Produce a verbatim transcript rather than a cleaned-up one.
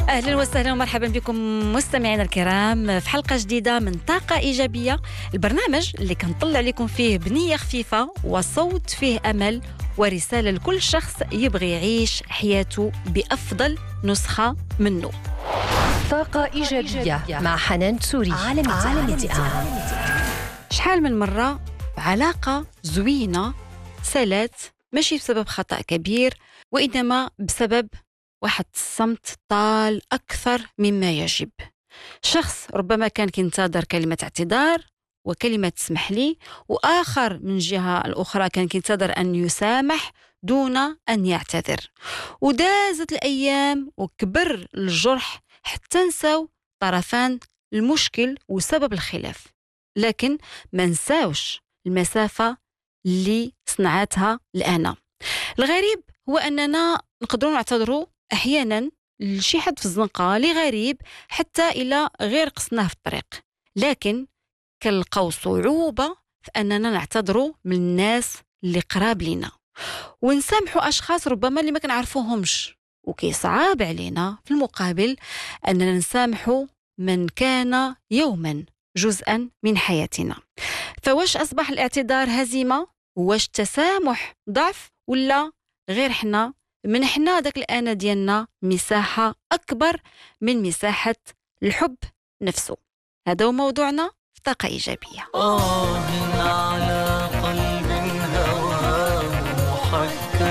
أهلا وسهلا ومرحبا بكم مستمعينا الكرام في حلقة جديدة من طاقة إيجابية، البرنامج اللي كنطلع لكم فيه بنية خفيفة وصوت فيه أمل ورسالة لكل شخص يبغي يعيش حياته بأفضل نسخة منه. طاقة إيجابية مع حنان تسوري عالم الدعم. شحال من مرة علاقة زوينة سالت ماشي بسبب خطأ كبير، وإنما بسبب واحد الصمت طال أكثر مما يجب. شخص ربما كان كينتظر كلمة اعتذار وكلمة تسمح لي، وآخر من جهة الأخرى كان كينتظر أن يسامح دون أن يعتذر. ودازت الأيام وكبر الجرح حتى نساو طرفان المشكل وسبب الخلاف، لكن ما نساوش المسافة اللي صنعتها الأنا. الغريب هو أننا نقدروا نعتذروا أحيانا لشي حد في الزنقة لغريب حتى إلى غير قصناه في الطريق، لكن كنلقاو صعوبة في أننا نعتذروا من الناس اللي قراب لنا ونسامحوا أشخاص ربما اللي ما كنعرفوهمش، وكيصعب علينا في المقابل أننا نسامحوا من كان يوما جزءا من حياتنا. فواش أصبح الاعتذار هزيمة؟ واش التسامح ضعف؟ ولا غير حنا من حنا داك الأنا ديالنا مساحة أكبر من مساحة الحب نفسه؟ هذا هو موضوعنا في طاقة إيجابية.